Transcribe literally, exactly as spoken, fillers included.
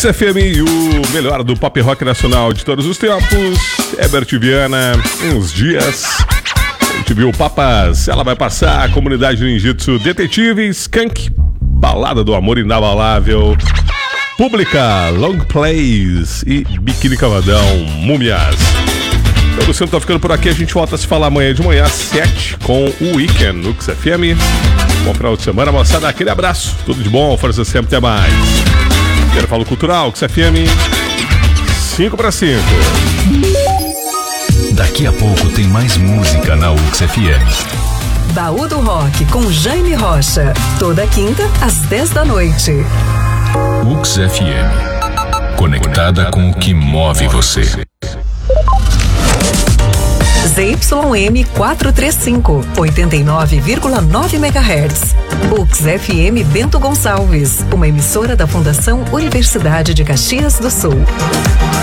Ux F M e o melhor do pop rock nacional de todos os tempos. Herbert Viana, uns dias. A gente viu Papas, ela vai passar, Comunidade Ninjitsu, Detetive, Skunk, Balada do Amor Inabalável, Pública, Long Plays e Biquíni Cavadão, Múmias. Eu, Luciano, tô ficando por aqui. A gente volta a se falar amanhã de manhã às sete com o Weekend no Ux F M. Bom final de semana, moçada. Aquele abraço. Tudo de bom, força sempre, até mais. Quero falar cultural, Ux F M cinco para cinco. Daqui a pouco tem mais música na Ux F M. Baú do Rock com Jaime Rocha. Toda quinta às dez da noite. Ux F M. Conectada com o que move você. Z Y M quatrocentos e trinta e cinco, oitenta e nove vírgula nove megahertz. Ux F M Bento Gonçalves, uma emissora da Fundação Universidade de Caxias do Sul.